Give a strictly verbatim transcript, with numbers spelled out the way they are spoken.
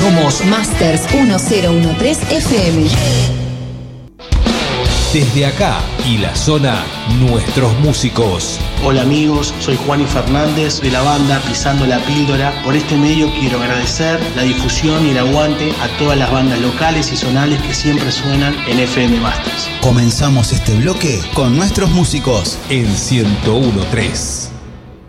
Somos Masters mil trece F M. Desde acá y la zona, nuestros músicos. Hola amigos, soy Juani Fernández de la banda Pisando la Píldora. Por este medio quiero agradecer la difusión y el aguante a todas las bandas locales y zonales que siempre suenan en F M Masters. Comenzamos este bloque con nuestros músicos en ciento uno punto tres.